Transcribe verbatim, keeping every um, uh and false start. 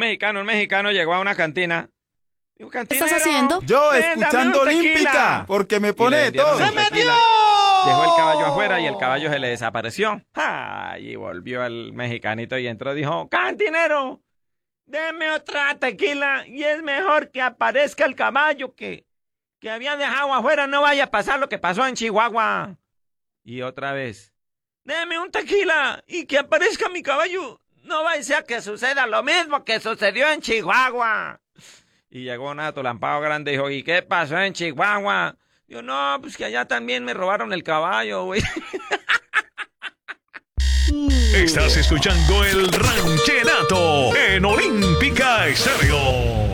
mexicano. Un mexicano llegó a una cantina. Dijo, ¿Qué estás haciendo? Yo ven, dame escuchando un tequila. Olímpica, porque me Y pone le de vendieron todo. el tequila. Dejó el caballo afuera y el caballo se le desapareció. Ay, y volvió el mexicanito y entró y dijo, cantinero, deme otra tequila y es mejor que aparezca el caballo que, que había dejado afuera, no vaya a pasar lo que pasó en Chihuahua. Y otra vez, deme un tequila y que aparezca mi caballo, no vaya a ser que suceda lo mismo que sucedió en Chihuahua. Y llegó un atolampado grande y dijo, ¿y qué pasó en Chihuahua? Yo, no, pues que allá también me robaron el caballo, güey. Estás escuchando el Rancherato en Olímpica Estéreo.